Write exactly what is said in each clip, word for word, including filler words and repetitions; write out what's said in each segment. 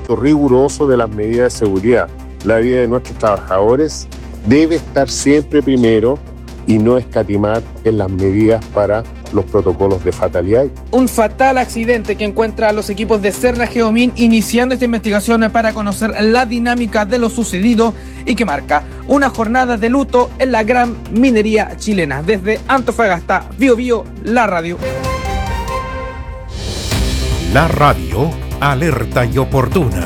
cumplimiento riguroso de las medidas de seguridad. La vida de nuestros trabajadores debe estar siempre primero y no escatimar en las medidas para los protocolos de fatalidad. Un fatal accidente que encuentra a los equipos de Serra Geomin iniciando esta investigación para conocer la dinámica de lo sucedido y que marca una jornada de luto en la gran minería chilena. Desde Antofagasta, Bio Bio, la radio. La radio alerta y oportuna.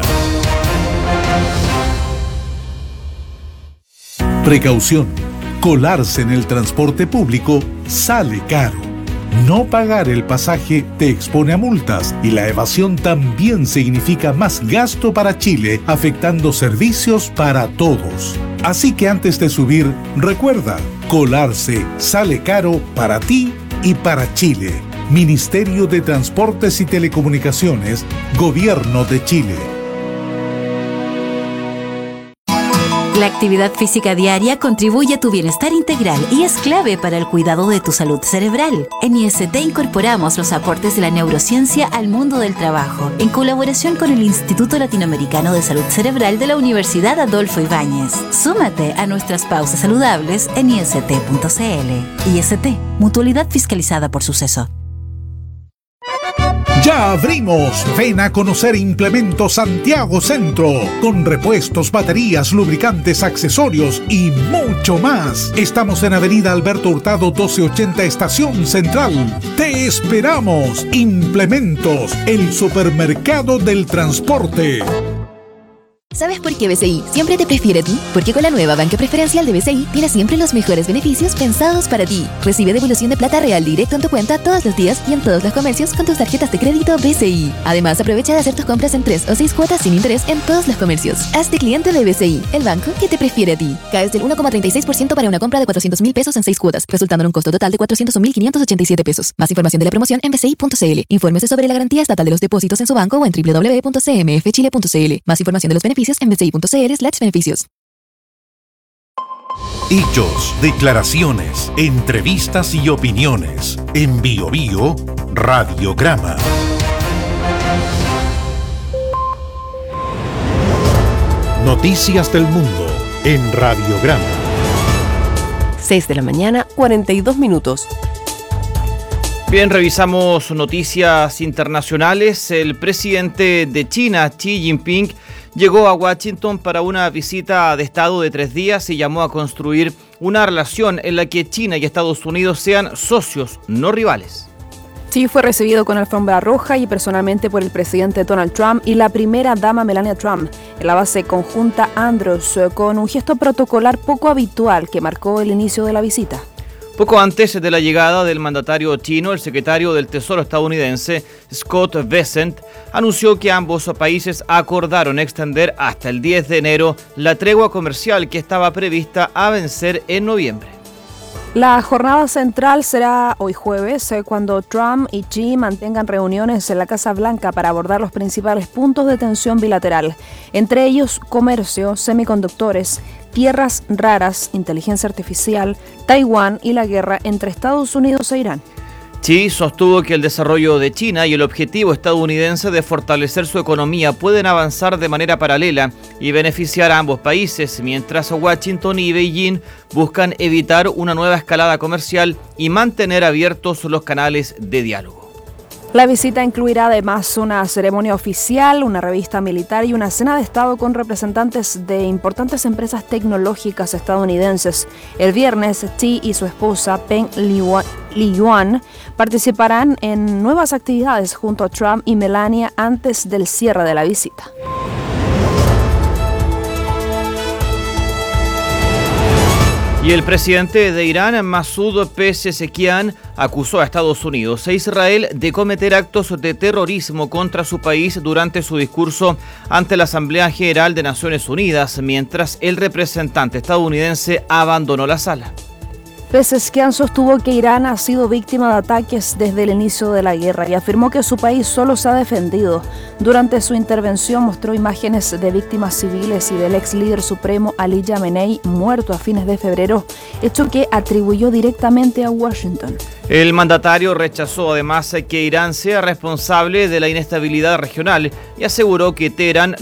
Precaución. Colarse en el transporte público sale caro. No pagar el pasaje te expone a multas y la evasión también significa más gasto para Chile, afectando servicios para todos. Así que antes de subir, recuerda, colarse sale caro para ti y para Chile. Ministerio de Transportes y Telecomunicaciones, Gobierno de Chile. La actividad física diaria contribuye a tu bienestar integral y es clave para el cuidado de tu salud cerebral. En I S T incorporamos los aportes de la neurociencia al mundo del trabajo, en colaboración con el Instituto Latinoamericano de Salud Cerebral de la Universidad Adolfo Ibáñez. Súmate a nuestras pausas saludables en i s t punto c l. I S T, mutualidad fiscalizada por Suceso. ¡Ya abrimos! Ven a conocer Implementos Santiago Centro, con repuestos, baterías, lubricantes, accesorios y mucho más. Estamos en Avenida Alberto Hurtado doce ochenta, Estación Central. ¡Te esperamos! Implementos, el supermercado del transporte. ¿Sabes por qué B C I siempre te prefiere a ti? Porque con la nueva banca preferencial de B C I tienes siempre los mejores beneficios pensados para ti. Recibe devolución de plata real directo en tu cuenta todos los días y en todos los comercios con tus tarjetas de crédito B C I. Además, aprovecha de hacer tus compras en tres o seis cuotas sin interés en todos los comercios. Hazte cliente de B C I, el banco que te prefiere a ti. Caes del uno coma treinta y seis por ciento para una compra de cuatrocientos mil pesos en seis cuotas, resultando en un costo total de cuatrocientos mil quinientos ochenta y siete pesos. Más información de la promoción en b c i punto c l. Infórmese sobre la garantía estatal de los depósitos en su banco o en w w w punto c m f chile punto c l. Más información de los beneficios en b c i punto c l slash beneficios. Hechos, declaraciones, entrevistas y opiniones. En Bio Bio, Radiograma. Noticias del mundo en Radiograma. seis de la mañana, cuarenta y dos minutos. Bien, revisamos noticias internacionales. El presidente de China, Xi Jinping, llegó a Washington para una visita de Estado de tres días y llamó a construir una relación en la que China y Estados Unidos sean socios, no rivales. Xi fue recibido con alfombra roja y personalmente por el presidente Donald Trump y la primera dama Melania Trump en la base conjunta Andrews, con un gesto protocolar poco habitual que marcó el inicio de la visita. Poco antes de la llegada del mandatario chino, el secretario del Tesoro estadounidense, Scott Bessent, anunció que ambos países acordaron extender hasta el diez de enero la tregua comercial que estaba prevista a vencer en noviembre. La jornada central será hoy jueves, cuando Trump y Xi mantengan reuniones en la Casa Blanca para abordar los principales puntos de tensión bilateral, entre ellos comercio, semiconductores, tierras raras, inteligencia artificial, Taiwán y la guerra entre Estados Unidos e Irán. Xi sostuvo que el desarrollo de China y el objetivo estadounidense de fortalecer su economía pueden avanzar de manera paralela y beneficiar a ambos países, mientras Washington y Beijing buscan evitar una nueva escalada comercial y mantener abiertos los canales de diálogo. La visita incluirá además una ceremonia oficial, una revista militar y una cena de Estado con representantes de importantes empresas tecnológicas estadounidenses. El viernes, Xi y su esposa Peng Liyuan participarán en nuevas actividades junto a Trump y Melania antes del cierre de la visita. Y el presidente de Irán, Masoud Pezeshkian, acusó a Estados Unidos e Israel de cometer actos de terrorismo contra su país durante su discurso ante la Asamblea General de Naciones Unidas, mientras el representante estadounidense abandonó la sala. Pezeshkian sostuvo que Irán ha sido víctima de ataques desde el inicio de la guerra y afirmó que su país solo se ha defendido. Durante su intervención mostró imágenes de víctimas civiles y del ex líder supremo Ali Khamenei, muerto a fines de febrero, hecho que atribuyó directamente a Washington. El mandatario rechazó además que Irán sea responsable de la inestabilidad regional y aseguró que Teherán